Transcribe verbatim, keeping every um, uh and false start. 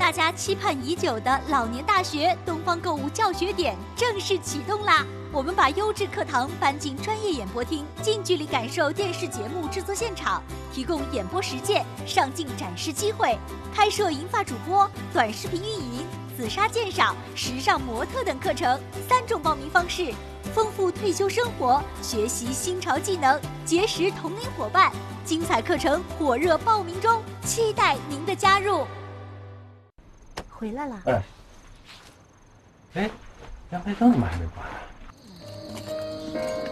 大家期盼已久的老年大学东方购物教学点正式启动啦！我们把优质课堂搬进专业演播厅，近距离感受电视节目制作现场，提供演播实践、上镜展示机会，开设银发主播、短视频运营、紫砂鉴赏、时尚模特等课程，三种报名方式，丰富退休生活，学习新潮技能，结识同龄伙伴。精彩课程火热报名中，期待您的加入。回来了。 哎，哎，阳台灯怎么还没关？